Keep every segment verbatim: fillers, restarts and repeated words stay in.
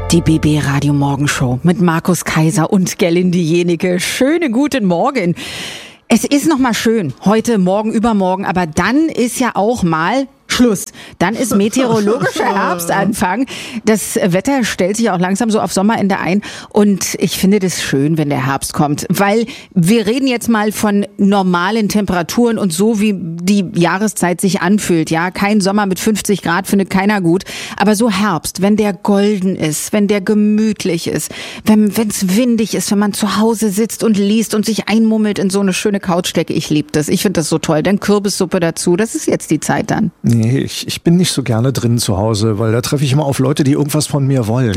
Die B B Radio Morgenshow mit Markus Kaiser und Gerlinde Jenike. Schönen guten Morgen. Es ist noch mal schön, heute, morgen, übermorgen, aber dann ist ja auch mal Schluss. Dann ist meteorologischer Herbstanfang. Das Wetter stellt sich auch langsam so auf Sommerende ein. Und ich finde das schön, wenn der Herbst kommt. Weil wir reden jetzt mal von normalen Temperaturen und so, wie die Jahreszeit sich anfühlt. Ja, kein Sommer mit fünfzig Grad findet keiner gut. Aber so Herbst, wenn der golden ist, wenn der gemütlich ist, wenn es windig ist, wenn man zu Hause sitzt und liest und sich einmummelt in so eine schöne Couchdecke. Ich liebe das. Ich finde das so toll. Dann Kürbissuppe dazu. Das ist jetzt die Zeit dann. Nee, ich, ich bin nicht so gerne drin zu Hause, weil da treffe ich immer auf Leute, die irgendwas von mir wollen.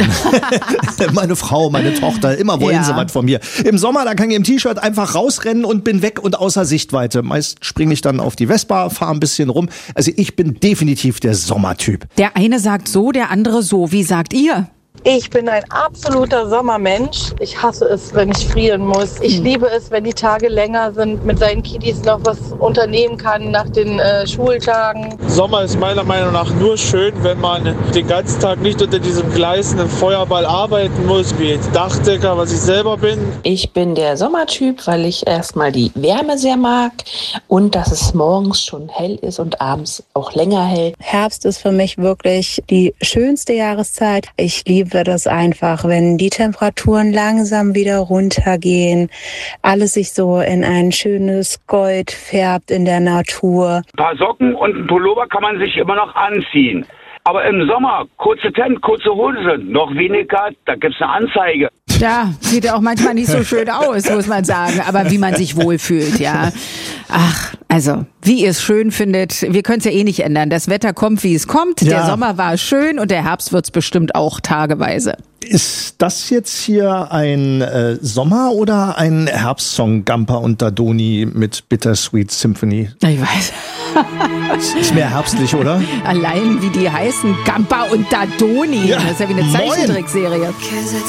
Meine Frau, meine Tochter, immer wollen ja. sie was von mir. Im Sommer, da kann ich im T-Shirt einfach rausrennen und bin weg und außer Sichtweite. Meist springe ich dann auf die Vespa, fahre ein bisschen rum. Also ich bin definitiv der Sommertyp. Der eine sagt so, der andere so. Wie sagt ihr? Ich bin ein absoluter Sommermensch. Ich hasse es, wenn ich frieren muss. Ich hm. liebe es, wenn die Tage länger sind, mit seinen Kiddies noch was unternehmen kann nach den äh, Schultagen. Sommer ist meiner Meinung nach nur schön, wenn man den ganzen Tag nicht unter diesem gleißenden Feuerball arbeiten muss, wie Dachdecker, was ich selber bin. Ich bin der Sommertyp, weil ich erstmal die Wärme sehr mag und dass es morgens schon hell ist und abends auch länger hell. Herbst ist für mich wirklich die schönste Jahreszeit. Ich liebe das einfach, wenn die Temperaturen langsam wieder runtergehen, alles sich so in ein schönes Gold färbt in der Natur. Ein paar Socken und ein Pullover kann man sich immer noch anziehen. Aber im Sommer, kurze Hemd, kurze Hose, noch weniger, da gibt's eine Anzeige. Ja, sieht ja auch manchmal nicht so schön aus, muss man sagen. Aber wie man sich wohlfühlt, ja. Ach, also, wie ihr es schön findet, wir können es ja eh nicht ändern. Das Wetter kommt, wie es kommt. Ja. Der Sommer war schön und der Herbst wird's bestimmt auch tageweise. Ist das jetzt hier ein äh, Sommer- oder ein Herbstsong, Gamper und Dadoni mit Bittersweet Symphony? Ich weiß. Ist mehr herbstlich, oder? Allein wie die heißen, Gamper und Dadoni. Ja. Das ist ja wie eine Zeichentrickserie.